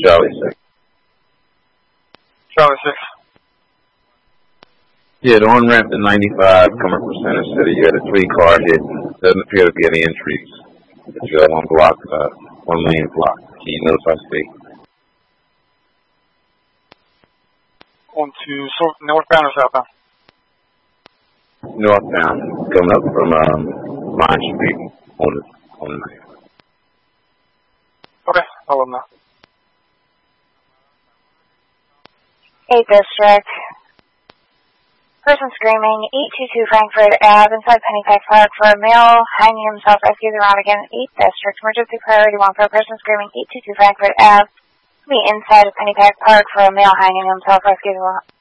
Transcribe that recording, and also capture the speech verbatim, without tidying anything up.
Charlie six. Charlie six. Yeah, the on ramp to ninety-five coming from Center City. You had a three car hit. Doesn't appear to be any injuries. But you got one block, uh, one lane block. Can you notify state? On to so northbound or southbound? Northbound, coming up from um, Line Street on the on the night. Okay, I'll let them know. eighth District. Person screaming, eight two two Frankfurt Avenue, inside Pennypack Park for a male hanging himself, rescued around again, eighth District. Emergency priority one for a person screaming, eight two two Frankfurt Avenue, the inside of Pennypack Park for a male hanging himself, rescued around.